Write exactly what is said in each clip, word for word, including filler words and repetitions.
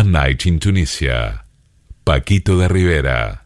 A Night in Tunisia. Paquito de Rivera.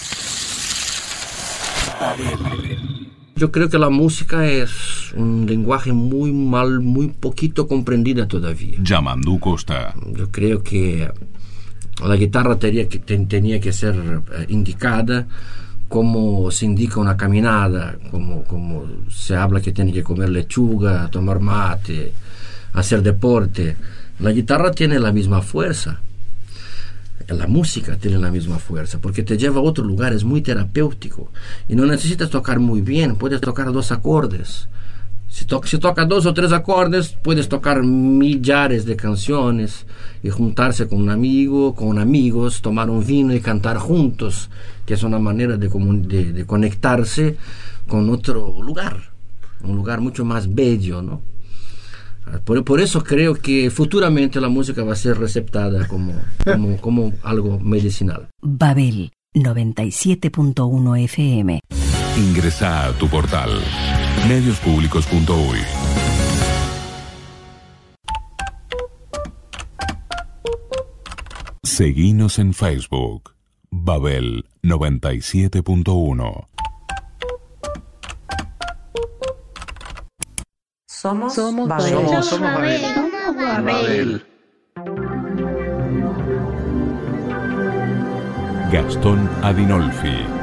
Yo creo que la música es un lenguaje muy mal, muy poquito comprendida todavía. Yamandu Costa. Yo creo que la guitarra tenía que, ten, tenía que ser eh, indicada como se indica una caminada, como, como se habla que tiene que comer lechuga, tomar mate, hacer deporte. La guitarra tiene la misma fuerza. La música tiene la misma fuerza porque te lleva a otro lugar, es muy terapéutico y no necesitas tocar muy bien, puedes tocar dos acordes. Si, to- si tocas dos o tres acordes, puedes tocar millares de canciones y juntarse con un amigo, con amigos, tomar un vino y cantar juntos, que es una manera de, comun- de, de conectarse con otro lugar, un lugar mucho más bello, ¿no? Por, por eso creo que futuramente la música va a ser receptada como, como, como algo medicinal. Babel noventa y siete punto uno F M. Ingresa a tu portal medios públicos punto uy. Seguinos en Facebook. Babel noventa y siete punto uno. Somos, Somos Babel. Babel. Somos, somos Babel. Somos Babel. Gastón Adinolfi.